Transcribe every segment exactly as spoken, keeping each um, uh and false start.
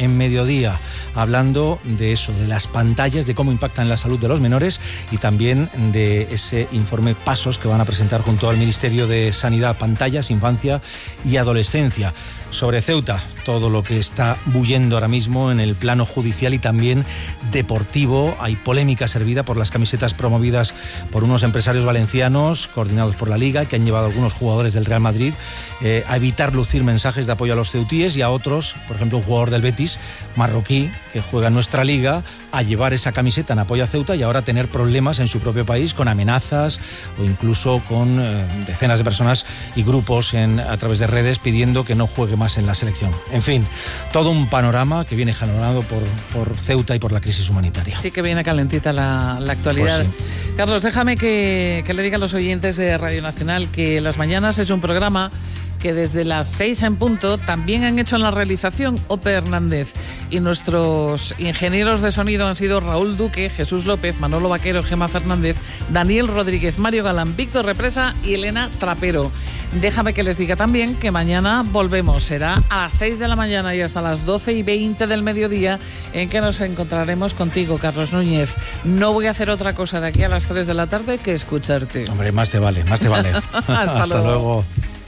en Mediodía, hablando de eso, de las pantallas, de cómo impactan la salud de los menores y también de ese informe Pasos que van a presentar junto al Ministerio de Sanidad, pantallas, infancia y adolescencia. Sobre Ceuta, todo lo que está bullendo ahora mismo en el plano judicial y también deportivo. Hay polémica servida por las camisetas promovidas por unos empresarios valencianos, coordinados por la Liga, que han llevado a algunos jugadores del Real Madrid eh, a evitar lucir mensajes de apoyo a los ceutíes, y a otros, por ejemplo un jugador del Betis, marroquí, que juega en nuestra Liga, a llevar esa camiseta en apoyo a Ceuta y ahora tener problemas en su propio país con amenazas o incluso con eh, decenas de personas y grupos en, a través de redes pidiendo que no juegue más en la selección. En fin, todo un panorama que viene jalonado por, por Ceuta y por la crisis humanitaria. Sí que viene calentita la, la actualidad. Pues sí. Carlos, déjame que, que le diga a los oyentes de Radio Nacional que Las Mañanas es un programa que desde las seis en punto también han hecho en la realización Ope Hernández, y nuestros ingenieros de sonido han sido Raúl Duque, Jesús López, Manolo Vaquero, Gemma Fernández, Daniel Rodríguez, Mario Galán, Víctor Represa y Elena Trapero. Déjame que les diga también que mañana volvemos, será a las seis de la mañana y hasta las doce y veinte del mediodía, en que nos encontraremos contigo, Carlos Núñez. No voy a hacer otra cosa de aquí a las tres de la tarde que escucharte. Hombre, más te vale, más te vale. Hasta, Hasta luego. luego.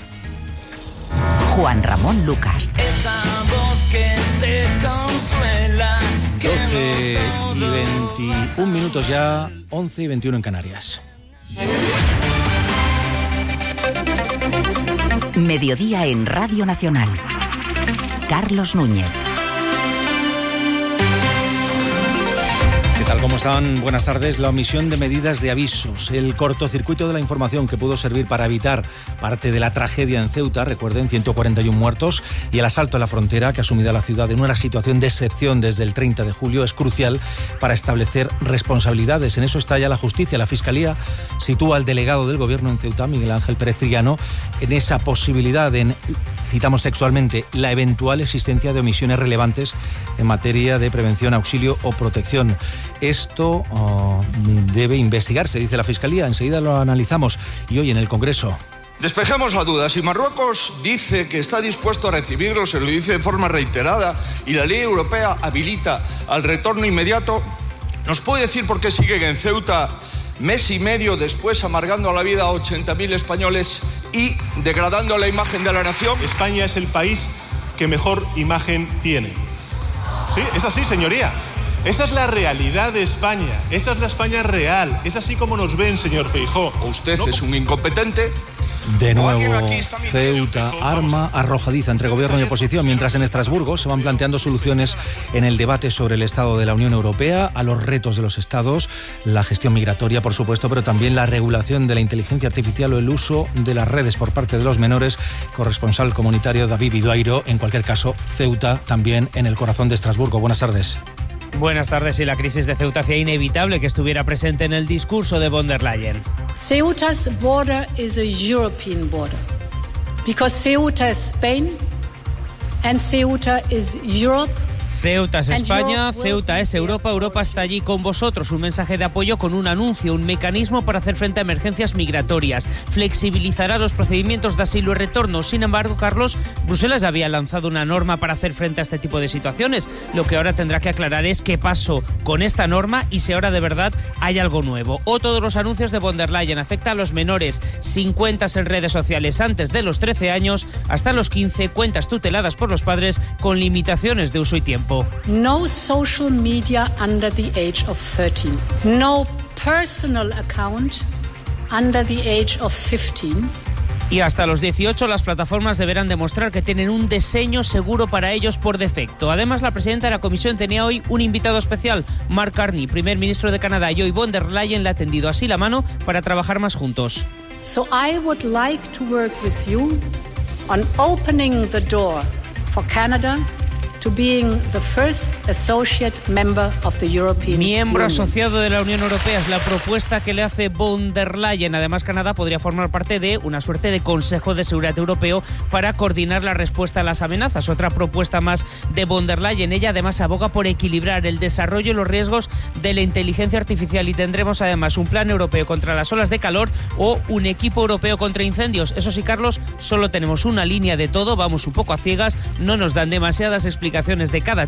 Juan Ramón Lucas. Esa voz que te consuela. doce y veintiún minutos ya, once y veintiuno en Canarias. Mediodía en Radio Nacional. Carlos Núñez. ¿Qué tal? ¿Cómo están? Buenas tardes. La omisión de medidas de avisos, el cortocircuito de la información que pudo servir para evitar parte de la tragedia en Ceuta, recuerden, ciento cuarenta y uno muertos, y el asalto a la frontera que ha sumido a la ciudad en una situación de excepción desde el treinta de julio, es crucial para establecer responsabilidades. En eso está ya la justicia. La Fiscalía sitúa al delegado del Gobierno en Ceuta, Miguel Ángel Pérez Triano, en esa posibilidad, en, citamos textualmente, la eventual existencia de omisiones relevantes en materia de prevención, auxilio o protección. Esto oh, debe investigarse, dice la Fiscalía. Enseguida lo analizamos. Y hoy en el Congreso. Despejemos la duda. Si Marruecos dice que está dispuesto a recibirlos, se lo dice de forma reiterada, y la ley europea habilita al retorno inmediato, ¿nos puede decir por qué siguen en Ceuta mes y medio después amargando la vida a ochenta mil españoles y degradando la imagen de la nación? España es el país que mejor imagen tiene. Sí, es así, señoría. Esa es la realidad de España, esa es la España real, es así como nos ven, señor Feijóo. ¿O usted ¿no? es un incompetente? De nuevo, Ceuta, arma arrojadiza entre gobierno y oposición, mientras en Estrasburgo se van planteando soluciones en el debate sobre el estado de la Unión Europea, a los retos de los estados, la gestión migratoria, por supuesto, pero también la regulación de la inteligencia artificial o el uso de las redes por parte de los menores. Corresponsal comunitario David Viduairo. En cualquier caso, Ceuta también en el corazón de Estrasburgo. Buenas tardes. Buenas tardes. Y la crisis de Ceuta hacía inevitable que estuviera presente en el discurso de von der Leyen. Ceuta's border is a European border, because Ceuta is Spain and Ceuta is Europe. Ceuta es España, Ceuta es Europa, Europa está allí con vosotros. Un mensaje de apoyo con un anuncio, un mecanismo para hacer frente a emergencias migratorias. Flexibilizará los procedimientos de asilo y retorno. Sin embargo, Carlos, Bruselas había lanzado una norma para hacer frente a este tipo de situaciones. Lo que ahora tendrá que aclarar es qué pasó con esta norma y si ahora de verdad hay algo nuevo. O todos los anuncios de von der Leyen afectan a los menores, sin cuentas en redes sociales antes de los trece años, hasta los quince, cuentas tuteladas por los padres con limitaciones de uso y tiempo. No social media under the age of thirteen. No personal account under the age of fifteen. Y hasta los dieciocho las plataformas deberán demostrar que tienen un diseño seguro para ellos por defecto. Además, la presidenta de la Comisión tenía hoy un invitado especial, Mark Carney, primer ministro de Canadá, y hoy von der Leyen le ha tendido así la mano para trabajar más juntos. So I would like to work with you on opening the door for Canada to being the first associate member of the European Miembro Union. asociado de la Unión Europea es la propuesta que le hace von der Leyen. Además, Canadá podría formar parte de una suerte de Consejo de Seguridad Europeo para coordinar la respuesta a las amenazas. Otra propuesta más de von der Leyen. Ella además aboga por equilibrar el desarrollo y los riesgos de la inteligencia artificial, y tendremos además un plan europeo contra las olas de calor o un equipo europeo contra incendios. Eso sí, Carlos, solo tenemos una línea de todo, vamos un poco a ciegas, no nos dan demasiadas explicaciones de cada